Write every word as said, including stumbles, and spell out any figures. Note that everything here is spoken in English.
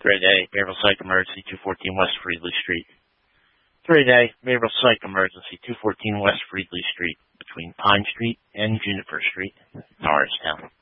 three A, Maryville Psych Emergency, two fourteen West Freedley Street. three A, Maryville Psych Emergency, two fourteen West Freedley Street, between Pine Street and Juniper Street, Norristown.